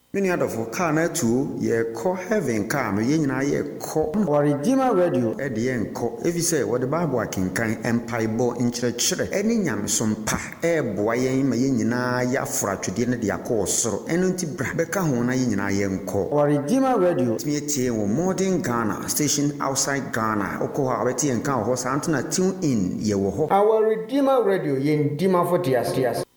Many other for car na too, ye call heaven car, me yin na ye call or Redeemer Radio at the end call. If you say what the Bible can empire bo in church, any yam some pa, boy, me yin na ya fra to dinner the course, so enunti beka hona yin na yen call. Or Redeemer Radio, me tea modern Ghana, station outside Ghana, Okoha, Betty and Cow horse, Antona tune in, ye wo. Our Redeemer Radio, yin Dima for Tias.